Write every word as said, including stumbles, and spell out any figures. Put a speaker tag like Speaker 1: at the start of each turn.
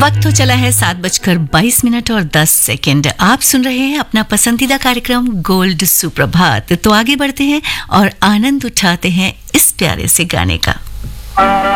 Speaker 1: वक्त तो चला है सात बजकर बाईस मिनट और दस सेकंड। आप सुन रहे हैं अपना पसंदीदा कार्यक्रम गोल्ड सुप्रभात। तो आगे बढ़ते हैं और आनंद उठाते हैं इस प्यारे से गाने का।